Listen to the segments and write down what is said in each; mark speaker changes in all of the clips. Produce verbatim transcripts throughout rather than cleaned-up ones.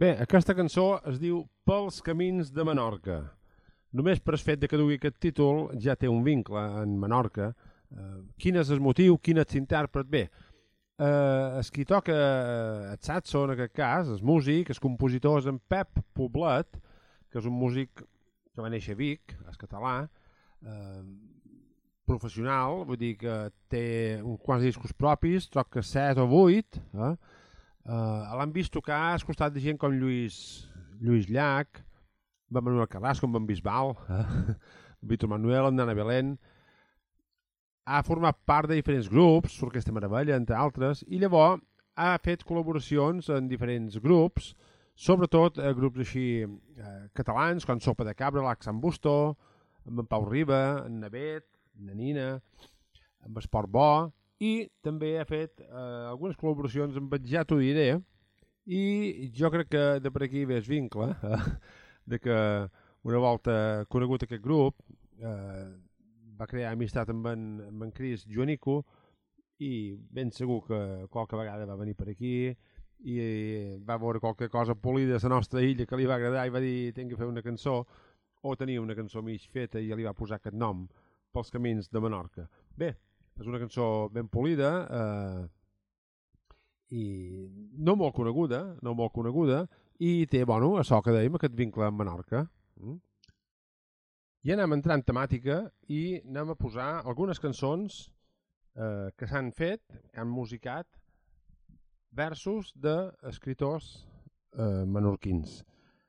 Speaker 1: Bé, aquesta cançó es diu Pels camins de Menorca. Només per el fet de que dugui aquest títol ja té un vincle en Menorca. Uh, quin és el motiu, quin és l'intèrpret? Bé, uh, el qui toca el saxo en aquest cas, el músic, el compositor és en Pep Poblet, que és un músic que va néixer a Vic, és català, uh, professional, vull dir que té uns quants discos propis, toca set o vuit, eh? Uh, l'han vist tocar al costat de gent com Lluís, Lluís Llach, en Manuel Carrasco, en Bisbal, eh? Víctor Manuel, en Nana Belén. Ha format part de diferents grups, l'Orquestra Meravella, entre altres, i llavors ha fet col·laboracions en diferents grups, sobretot eh, grups així eh, catalans, com Sopa de Cabra, l'Ax en Busto, amb en Pau Riba, en Navet, en Nina, amb Esport Bo, i també ha fet eh, algunes col·laboracions amb Ja t'ho diré, i jo crec que de per aquí ve el vincle, eh, de que una volta conegut aquest grup, eh, va crear amistat amb en, amb en Cris Joanico, i ben segur que qualque vegada va venir per aquí i va veure qualque cosa polida a la nostra illa que li va agradar i va dir tinc que fer una cançó, o tenia una cançó mig feta i ja li va posar aquest nom, Pels camins de Menorca. Bé, és una cançó ben polida eh, i no molt coneguda, no molt coneguda, i té, bueno, això que dèiem, aquest vincle amb Menorca. Mm? I anem entrant en temàtica i anem a posar algunes cançons eh, que s'han fet, que han musicat, versos d'escriptors eh, menorquins.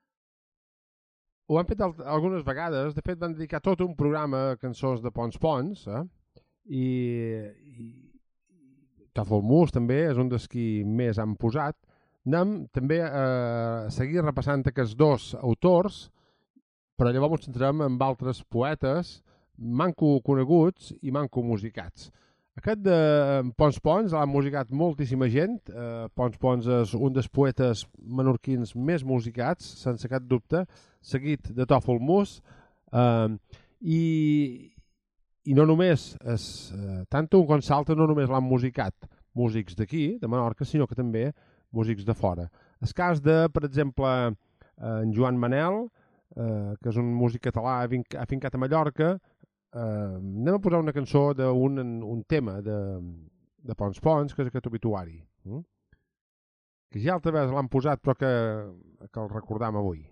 Speaker 1: Ho han fet algunes vegades, de fet van dedicar tot un programa a cançons de Pons Pons, eh? i, i Tòfol Mus també és un dels qui més han posat. Anem també a seguir repassant aquests dos autors, però llavors ens centrem en altres poetes manco coneguts i manco musicats. Aquest de Pons Pons l'ha musicat moltíssima gent. Eh, Pons Pons és un dels poetes menorquins més musicats, sense cap dubte, seguit de Tòfol Mus, eh, i I no només, és, eh, tant un com l'altre no només l'han musicat músics d'aquí, de Menorca, sinó que també músics de fora. El cas de, per exemple, eh, en Joan Manel, eh, que és un músic català afincat a Mallorca, eh, anem a posar una cançó d'un un tema de, de Pons Pons, que és aquest obituari, mm? que ja altra vegada l'han posat però que, que el recordam avui.